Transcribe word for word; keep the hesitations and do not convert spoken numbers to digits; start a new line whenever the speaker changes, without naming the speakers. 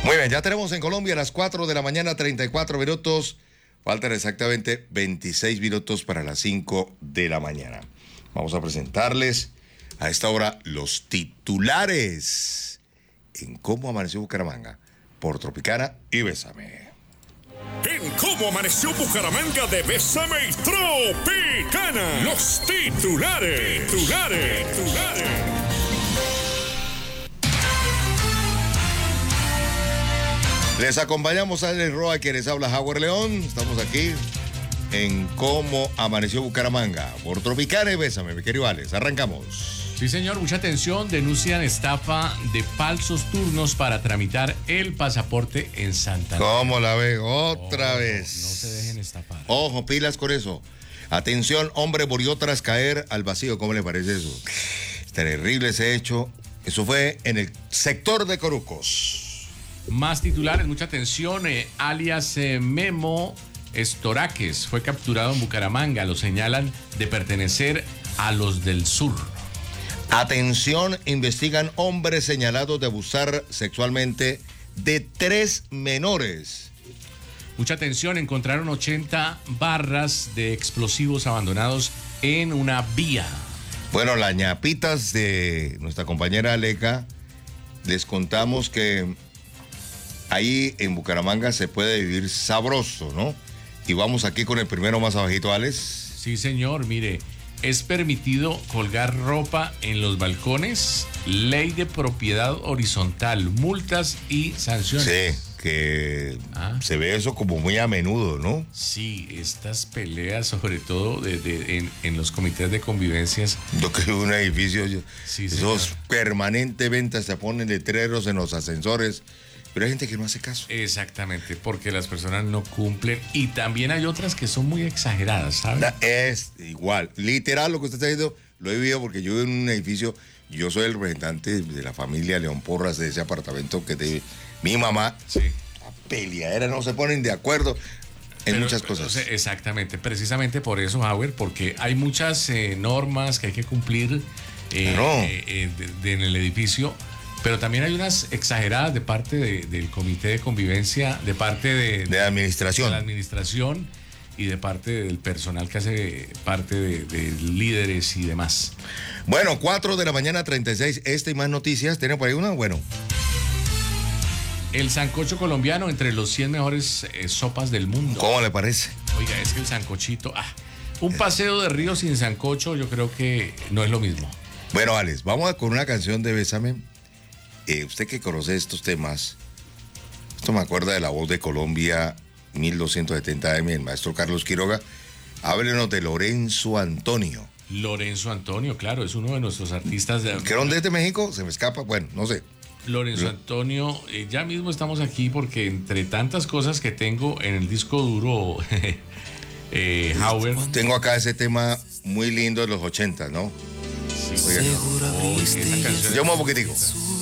Muy bien, ya tenemos en Colombia a las cuatro de la mañana, treinta y cuatro minutos. Faltan exactamente veintiséis minutos para las cinco de la mañana. Vamos a presentarles a esta hora los titulares en Cómo Amaneció Bucaramanga por Tropicana y Bésame.
En Cómo Amaneció Bucaramanga de Bésame y Tropicana. Los titulares. Titulares. Titulares.
Les acompañamos a Alex Roa, quienes habla Howard León. Estamos aquí en Cómo Amaneció Bucaramanga por Tropicana y Bésame, mi querido Alex. Arrancamos.
Sí, señor, mucha atención. Denuncian estafa de falsos turnos para tramitar el pasaporte en Santander.
¿Cómo la ve? Otra
Ojo,
vez.
No se dejen estafar.
Ojo, pilas con eso. Atención, hombre murió tras caer al vacío. ¿Cómo le parece eso? Terrible ese hecho. Eso fue en el sector de Corucos.
Más titulares, mucha atención. Eh, alias eh, Memo Estoraques fue capturado en Bucaramanga. Lo señalan de pertenecer a los del sur.
Atención, investigan hombres señalados de abusar sexualmente de tres menores.
Mucha atención, encontraron ochenta barras de explosivos abandonados en una vía.
Bueno, las ñapitas de nuestra compañera Aleca, les contamos que ahí en Bucaramanga se puede vivir sabroso, ¿no? Y vamos aquí con el primero más abajito, Alex.
Sí, señor, mire, es permitido colgar ropa en los balcones, ley de propiedad horizontal, multas y sanciones.
Sí, que
Ah.
se ve eso como muy a menudo, ¿no?
Sí, estas peleas, sobre todo de, de- en, en los comités de convivencias.
Yo que vivo en un edificio, yo-
Sí,
esos
señor.
permanentemente se ponen letreros en los ascensores, pero hay gente que no hace caso.
Exactamente, porque las personas no cumplen. Y también hay otras que son muy exageradas, ¿sabes?
Da- Es igual, literal lo que usted está diciendo, lo he vivido porque yo vivo en un edificio, yo soy el representante de la familia León Porras de ese apartamento que de mi mamá.
Sí.
La peleadera, no se ponen de acuerdo en
Pero,
muchas
pero,
cosas.
o sea, exactamente, precisamente por eso, Howard, porque hay muchas eh, normas que hay que cumplir eh,
Claro.
eh, eh, de- de- en el edificio, pero también hay unas exageradas de parte de- del comité de convivencia, de parte de,
De administración.
de la administración y de parte del personal que hace parte de, de líderes y demás.
Bueno, cuatro de la mañana, treinta y seis, esta y más noticias. ¿Tiene por ahí una? Bueno,
El sancocho colombiano entre los cien mejores eh, sopas del mundo.
¿cómo le parece?
Oiga, es que el sancochito, ah, un paseo de río sin sancocho yo creo que no es lo mismo.
Bueno, Alex, vamos a con una canción de Bésame. Eh, usted que conoce estos temas, esto me acuerda de La Voz de Colombia, mil doscientos setenta A M, el maestro Carlos Quiroga. Háblenos de Lorenzo Antonio.
Lorenzo Antonio, claro, es uno de nuestros artistas de...
¿Qué dónde es de México? Se me escapa, bueno, no sé.
Lorenzo Antonio, eh, ya mismo estamos aquí porque entre tantas cosas que tengo en el disco duro, eh, Howard.
Tengo acá ese tema muy lindo de los ochenta, ¿no?
Sí,
Oiga,
oh, esa canción
yo
es-
un poquitico.